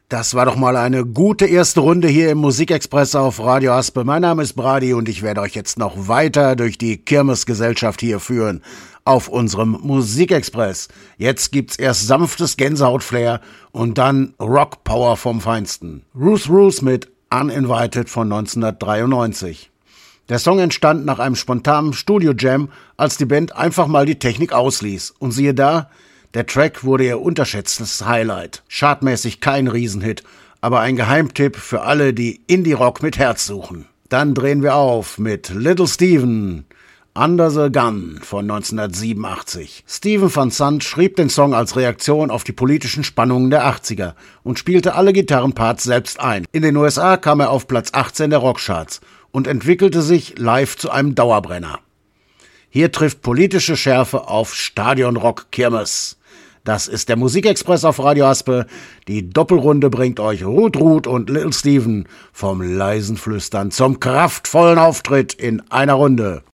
Das war doch mal eine gute erste Runde hier im Musikexpress auf Radio Aspe. Mein Name ist Brady und ich werde euch jetzt noch weiter durch die Kirmesgesellschaft hier führen auf unserem Musikexpress. Jetzt gibt's erst sanftes Gänsehautflair und dann Rockpower vom Feinsten. Ruth mit Uninvited von 1993. Der Song entstand nach einem spontanen Studio-Jam, als die Band einfach mal die Technik ausließ. Und siehe da, der Track wurde ihr unterschätztes Highlight. Chartmäßig kein Riesenhit, aber ein Geheimtipp für alle, die Indie-Rock mit Herz suchen. Dann drehen wir auf mit Little Steven, Under the Gun von 1987. Steven Van Sant schrieb den Song als Reaktion auf die politischen Spannungen der 80er und spielte alle Gitarrenparts selbst ein. In den USA kam er auf Platz 18 der Rockcharts und entwickelte sich live zu einem Dauerbrenner. Hier trifft politische Schärfe auf Stadionrock-Kirmes. Das ist der Musikexpress auf Radio Aspe. Die Doppelrunde bringt euch Ruth und Little Steven vom leisen Flüstern zum kraftvollen Auftritt in einer Runde.